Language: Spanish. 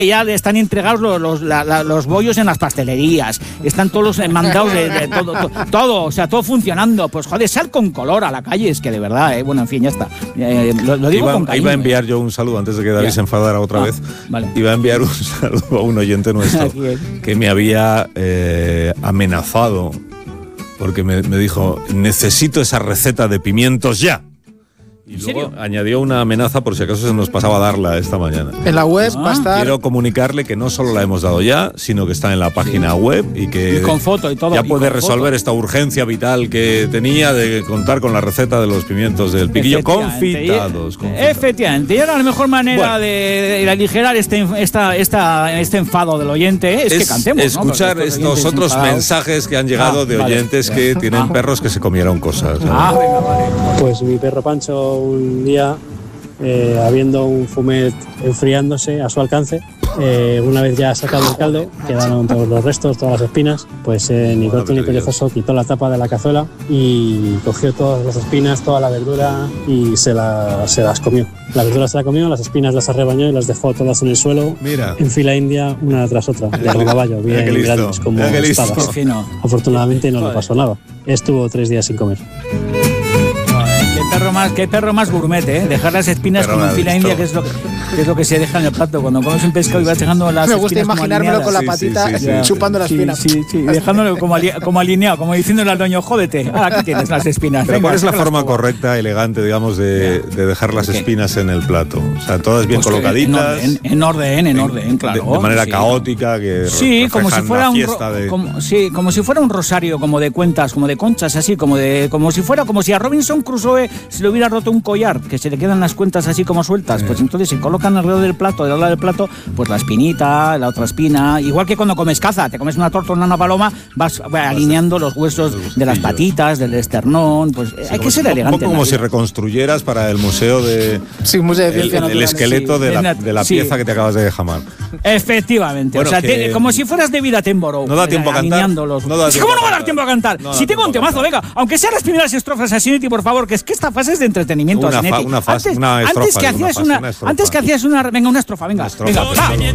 ya le están entregados los bollos en las pastelerías, están todos los mandados de todo, o sea, todo funcionando. Pues joder, sal con color a la calle, es que de verdad, bueno, en fin, ya está. Lo digo con cariño. Iba a enviar yo un saludo antes de que David se enfadara otra vez. Vale. Iba a enviar un saludo a un oyente nuestro que me había amenazado porque me dijo: necesito esa receta de pimientos ya. Y luego añadió una amenaza por si acaso se nos pasaba a darla esta mañana. En la web va a estar... Quiero comunicarle que no solo la hemos dado ya, sino que está en la página web y que y con foto y todo, ya puede resolver esta urgencia vital que tenía de contar con la receta de los pimientos del piquillo confitados. Efectivamente. Y ahora la mejor manera de aligerar este enfado del oyente es que cantemos, escuchar estos otros mensajes que han llegado de oyentes que tienen perros que se comieron cosas. Venga, vale. Pues mi perro Pancho, un día, habiendo un fumet enfriándose a su alcance, una vez ya sacado el caldo, quedaron todos los restos, todas las espinas, pues ni corto ni perezoso quitó la tapa de la cazuela y cogió todas las espinas, toda la verdura y se las comió. La verdura se la comió, las espinas las arrebañó y las dejó todas en el suelo, en fila india, una tras otra, de caballo, bien grandes como espadas. Afortunadamente no le pasó nada. Estuvo 3 días sin comer. Qué perro más gourmet, dejar las espinas como en fila india, que es lo que se deja en el plato. Cuando comes un pescado y vas dejando las espinas. Me gusta imaginármelo con la patita chupando las espinas. Sí, dejándolo como alineado, como diciéndole al dueño: jódete, aquí tienes las espinas. Pero ¿cuál es la forma correcta, elegante, digamos, de dejar las espinas en el plato? O sea, todas bien colocaditas. En orden, claro. De manera caótica, que como si fuera como si fuera un rosario, como de cuentas, como de conchas, así, como si a Robinson Crusoe se le hubiera roto un collar, que se le quedan las cuentas así como sueltas, pues entonces se colocan alrededor del plato, del lado del plato, pues la espinita, la otra espina, igual que cuando comes caza, te comes una torta o una paloma, vas alineando los huesos de las patitas, del esternón, pues hay que ser elegante. Un poco como si reconstruyeras para el museo de... Sí, museo de ciencia natural. El esqueleto de la pieza que te acabas de jamar. Efectivamente, bueno, o sea, como si fueras David Attenborough. No da tiempo a cantar. ¿Cómo no va a dar tiempo a cantar? Si tengo un temazo, venga, aunque sean las primeras estrofas, Asinetti, por favor, que es que esta fase es de entretenimiento. Una estrofa. Antes que hacías una estrofa, venga.